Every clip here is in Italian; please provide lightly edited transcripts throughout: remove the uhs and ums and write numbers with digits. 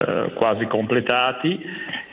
quasi completati,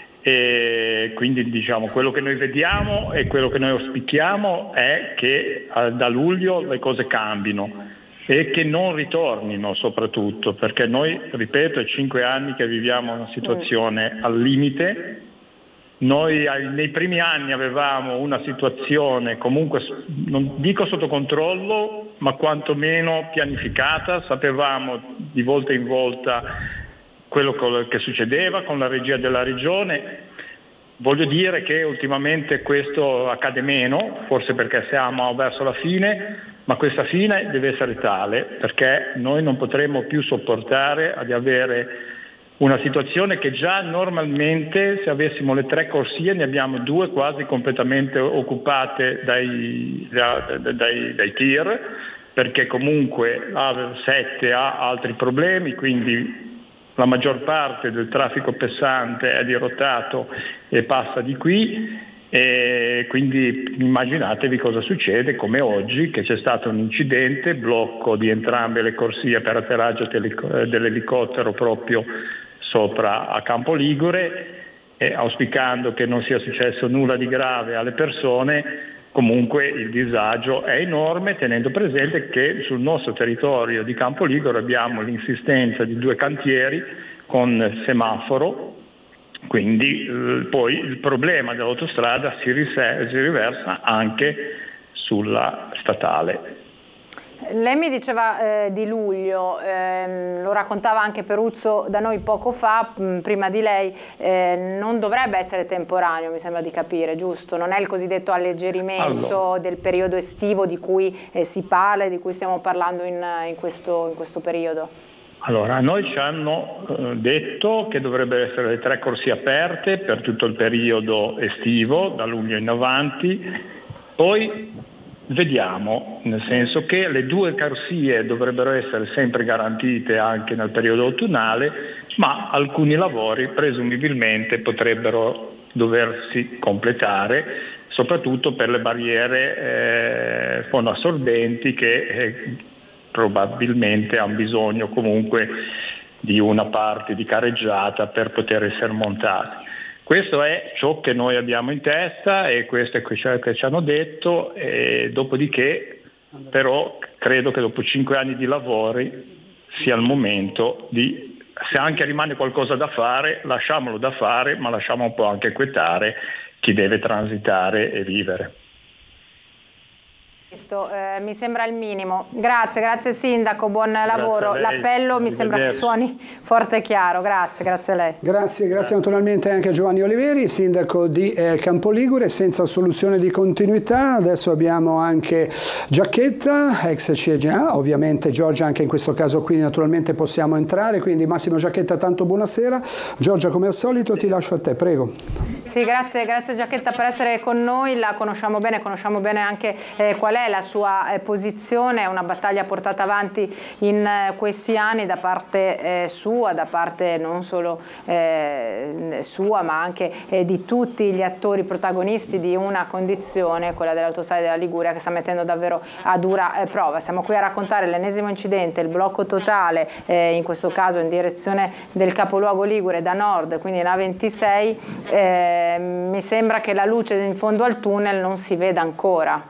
e quindi diciamo quello che noi vediamo e quello che noi auspichiamo è che da luglio le cose cambino e che non ritornino, soprattutto perché noi, ripeto, è 5 anni che viviamo una situazione al limite. Noi nei primi anni avevamo una situazione comunque, non dico sotto controllo, ma quantomeno pianificata, sapevamo di volta in volta quello che succedeva con la regia della regione. Voglio dire che ultimamente questo accade meno, forse perché siamo verso la fine, ma questa fine deve essere tale perché noi non potremo più sopportare di avere una situazione che già normalmente, se avessimo le 3 corsie, ne abbiamo 2 quasi completamente occupate dai tir, perché comunque A7 ha altri problemi, quindi la maggior parte del traffico pesante è dirottato e passa di qui, e quindi immaginatevi cosa succede, come oggi che c'è stato un incidente, blocco di entrambe le corsie per atterraggio dell'elicottero proprio sopra a Campo Ligure, e auspicando che non sia successo nulla di grave alle persone. Comunque il disagio è enorme, tenendo presente che sul nostro territorio di Campo Ligure abbiamo l'insistenza di 2 cantieri con semaforo, quindi poi il problema dell'autostrada si riversa anche sulla statale. Lei mi diceva di luglio, lo raccontava anche Peruzzo da noi poco fa, prima di lei, non dovrebbe essere temporaneo, mi sembra di capire, giusto? Non è il cosiddetto alleggerimento del periodo estivo di cui si parla e di cui stiamo parlando in questo periodo? Allora, a noi ci hanno detto che dovrebbero essere le 3 corsie aperte per tutto il periodo estivo, da luglio in avanti, poi vediamo, nel senso che le 2 corsie dovrebbero essere sempre garantite anche nel periodo autunnale, ma alcuni lavori presumibilmente potrebbero doversi completare, soprattutto per le barriere fonoassorbenti che probabilmente hanno bisogno comunque di una parte di careggiata per poter essere montati. Questo è ciò che noi abbiamo in testa e questo è ciò che ci hanno detto, e dopodiché però credo che dopo 5 anni di lavori sia il momento se anche rimane qualcosa da fare, lasciamolo da fare, ma lasciamo un po' anche quietare chi deve transitare e vivere. Mi sembra il minimo. Grazie Sindaco, buon lavoro. L'appello mi sembra che suoni forte e chiaro. Grazie a lei. Grazie naturalmente anche a Giovanni Oliveri, Sindaco di Campo Ligure, senza soluzione di continuità. Adesso abbiamo anche Giacchetta, ex CGA, ovviamente Giorgia anche in questo caso qui naturalmente possiamo entrare, quindi Massimo Giacchetta, tanto buonasera. Giorgia, come al solito ti lascio a te, prego. Sì, grazie Giacchetta per essere con noi, la conosciamo bene anche qual è la sua posizione, è una battaglia portata avanti in questi anni da parte sua, da parte non solo sua ma anche di tutti gli attori protagonisti di una condizione, quella dell'autostrada della Liguria, che sta mettendo davvero a dura prova. Siamo qui a raccontare l'ennesimo incidente, il blocco totale, in questo caso in direzione del capoluogo Ligure da nord, quindi la 26, mi sembra che la luce in fondo al tunnel non si veda ancora.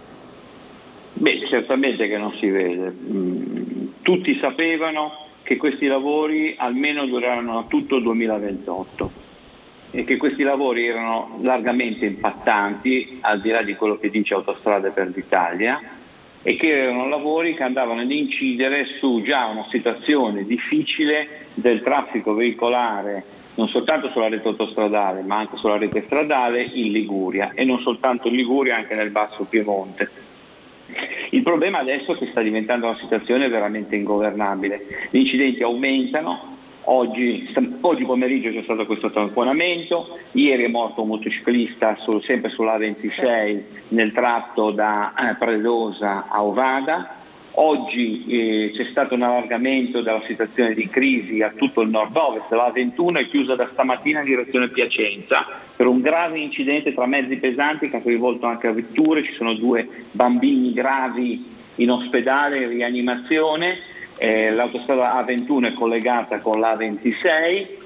Beh, certamente che non si vede. Tutti sapevano che questi lavori almeno dureranno tutto il 2028 e che questi lavori erano largamente impattanti, al di là di quello che dice Autostrade per l'Italia, e che erano lavori che andavano ad incidere su già una situazione difficile del traffico veicolare, non soltanto sulla rete autostradale ma anche sulla rete stradale in Liguria, e non soltanto in Liguria, anche nel Basso Piemonte. Il problema adesso è che sta diventando una situazione veramente ingovernabile. Gli incidenti aumentano. Oggi pomeriggio c'è stato questo tamponamento, ieri è morto un motociclista sempre sulla 26 nel tratto da Predosa a Ovada. Oggi c'è stato un allargamento della situazione di crisi a tutto il nord-ovest. La A21 è chiusa da stamattina in direzione Piacenza per un grave incidente tra mezzi pesanti che ha coinvolto anche a vetture. Ci sono 2 bambini gravi in ospedale, in rianimazione. L'autostrada A21 è collegata con l'A26